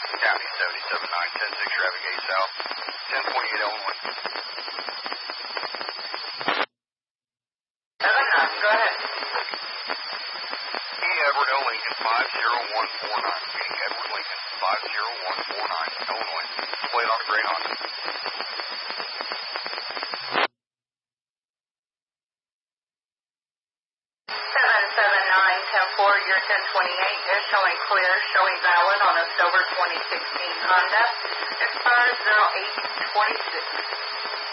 County 779, 10-6, traffic 8 south, 1028 Illinois. 79, go ahead. Edward L. Lincoln 50149. Meeting Edward Lincoln 50149, Illinois. Plate on Great Honda. 779-10-4, you're 1028. Is showing clear, showing valid on October 2016 Honda. Expires 0826.